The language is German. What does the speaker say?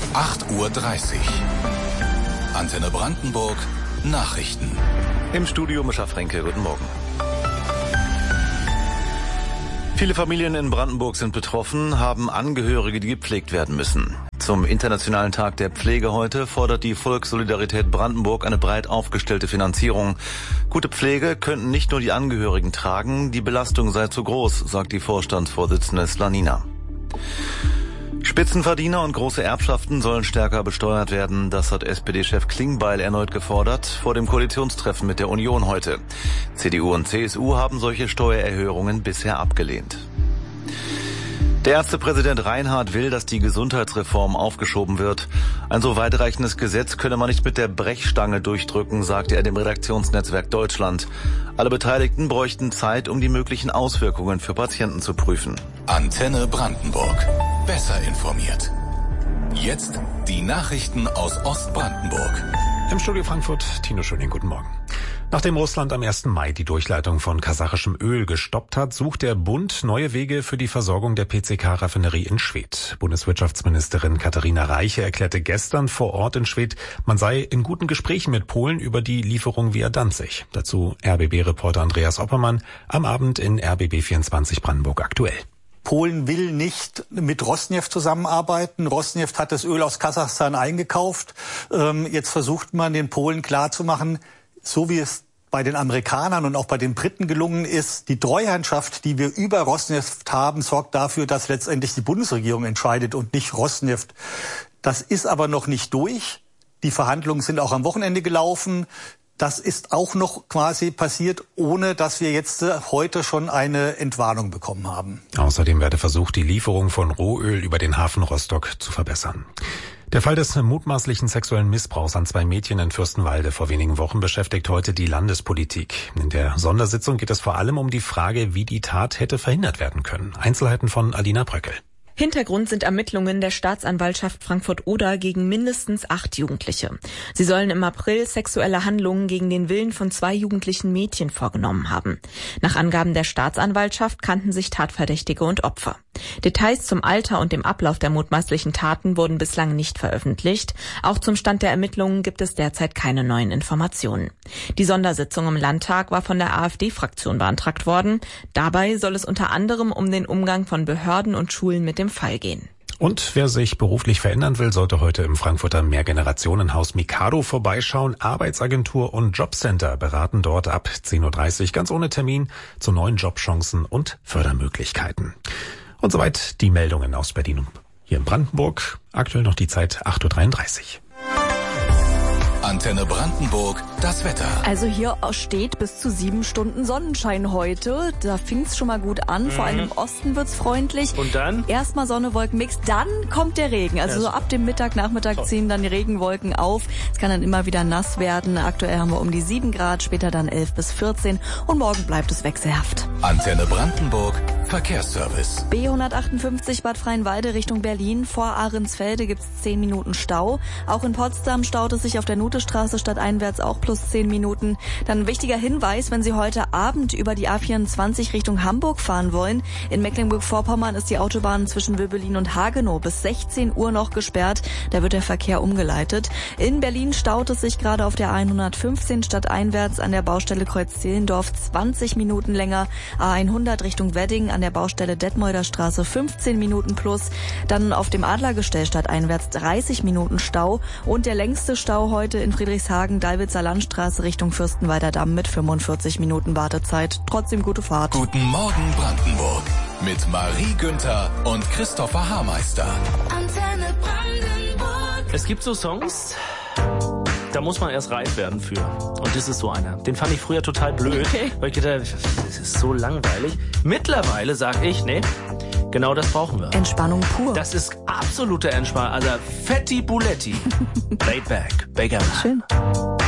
8:30 Uhr. Antenne Brandenburg Nachrichten. Im Studio Mischa Fränke, guten Morgen. Viele Familien in Brandenburg sind betroffen, haben Angehörige, die gepflegt werden müssen. Zum Internationalen Tag der Pflege heute fordert die Volkssolidarität Brandenburg eine breit aufgestellte Finanzierung. Gute Pflege könnten nicht nur die Angehörigen tragen, die Belastung sei zu groß, sagt die Vorstandsvorsitzende Slanina. Spitzenverdiener und große Erbschaften sollen stärker besteuert werden. Das hat SPD-Chef Klingbeil erneut gefordert vor dem Koalitionstreffen mit der Union heute. CDU und CSU haben solche Steuererhöhungen bisher abgelehnt. Der Ärztepräsident Reinhardt will, dass die Gesundheitsreform aufgeschoben wird. Ein so weitreichendes Gesetz könne man nicht mit der Brechstange durchdrücken, sagte er dem Redaktionsnetzwerk Deutschland. Alle Beteiligten bräuchten Zeit, um die möglichen Auswirkungen für Patienten zu prüfen. Antenne Brandenburg. Besser informiert. Jetzt die Nachrichten aus Ostbrandenburg. Im Studio Frankfurt, Tino Schöning, guten Morgen. Nachdem Russland am 1. Mai die Durchleitung von kasachischem Öl gestoppt hat, sucht der Bund neue Wege für die Versorgung der PCK-Raffinerie in Schwedt. Bundeswirtschaftsministerin Katharina Reiche erklärte gestern vor Ort in Schwedt, man sei in guten Gesprächen mit Polen über die Lieferung via Danzig. Dazu RBB-Reporter Andreas Oppermann am Abend in RBB 24 Brandenburg aktuell. Polen will nicht mit Rosneft zusammenarbeiten. Rosneft hat das Öl aus Kasachstan eingekauft. Jetzt versucht man den Polen klarzumachen, so wie es bei den Amerikanern und auch bei den Briten gelungen ist, die Treuhandschaft, die wir über Rosneft haben, sorgt dafür, dass letztendlich die Bundesregierung entscheidet und nicht Rosneft. Das ist aber noch nicht durch. Die Verhandlungen sind auch am Wochenende gelaufen. Das ist auch noch quasi passiert, ohne dass wir jetzt heute schon eine Entwarnung bekommen haben. Außerdem werde versucht, die Lieferung von Rohöl über den Hafen Rostock zu verbessern. Der Fall des mutmaßlichen sexuellen Missbrauchs an 2 Mädchen in Fürstenwalde vor wenigen Wochen beschäftigt heute die Landespolitik. In der Sondersitzung geht es vor allem um die Frage, wie die Tat hätte verhindert werden können. Einzelheiten von Alina Bröckel. Hintergrund sind Ermittlungen der Staatsanwaltschaft Frankfurt-Oder gegen mindestens 8 Jugendliche. Sie sollen im April sexuelle Handlungen gegen den Willen von 2 jugendlichen Mädchen vorgenommen haben. Nach Angaben der Staatsanwaltschaft kannten sich Tatverdächtige und Opfer. Details zum Alter und dem Ablauf der mutmaßlichen Taten wurden bislang nicht veröffentlicht. Auch zum Stand der Ermittlungen gibt es derzeit keine neuen Informationen. Die Sondersitzung im Landtag war von der AfD-Fraktion beantragt worden. Dabei soll es unter anderem um den Umgang von Behörden und Schulen mit dem Fall gehen. Und wer sich beruflich verändern will, sollte heute im Frankfurter Mehrgenerationenhaus Mikado vorbeischauen. Arbeitsagentur und Jobcenter beraten dort ab 10:30 Uhr ganz ohne Termin zu neuen Jobchancen und Fördermöglichkeiten. Und soweit die Meldungen aus Berlin und hier in Brandenburg. Aktuell noch die Zeit 8:33 Uhr. Antenne Brandenburg, das Wetter. Also hier steht bis zu 7 Stunden Sonnenschein heute. Da fing's schon mal gut an. Vor allem im Osten wird's freundlich. Und dann? Erstmal Sonne, Wolkenmix, dann kommt der Regen. Also so ab dem Nachmittag ziehen dann die Regenwolken auf. Es kann dann immer wieder nass werden. Aktuell haben wir um die 7 Grad, später dann 11 bis 14. Und morgen bleibt es wechselhaft. Antenne Brandenburg, Verkehrsservice. B158 Bad Freienwalde Richtung Berlin. Vor Ahrensfelde gibt's 10 Minuten Stau. Auch in Potsdam staut es sich auf der Nutestraße stadteinwärts auch plus 10 Minuten. Dann ein wichtiger Hinweis, wenn Sie heute Abend über die A24 Richtung Hamburg fahren wollen. In Mecklenburg-Vorpommern ist die Autobahn zwischen Wöbelin und Hagenow bis 16 Uhr noch gesperrt. Da wird der Verkehr umgeleitet. In Berlin staut es sich gerade auf der A115 stadteinwärts an der Baustelle Kreuz-Zehlendorf 20 Minuten länger. A100 Richtung Wedding an der Baustelle Detmolder Straße 15 Minuten plus. Dann auf dem Adlergestell stadteinwärts 30 Minuten Stau. Und der längste Stau heute in Friedrichshagen, Dalwitzer Landstraße Richtung Fürstenwalder Damm mit 45 Minuten Wartezeit. Trotzdem gute Fahrt. Guten Morgen Brandenburg mit Marie Günther und Christopher Haarmeister. Antenne Brandenburg. Es gibt so Songs, da muss man erst reif werden für. Und das ist so einer. Den fand ich früher total blöd. Okay. Weil ich gedacht, das ist so langweilig. Mittlerweile sag ich, nee, genau das brauchen wir. Entspannung pur. Das ist absolute Entspannung. Also Fetti Buletti. Laid back. Baker. Schön.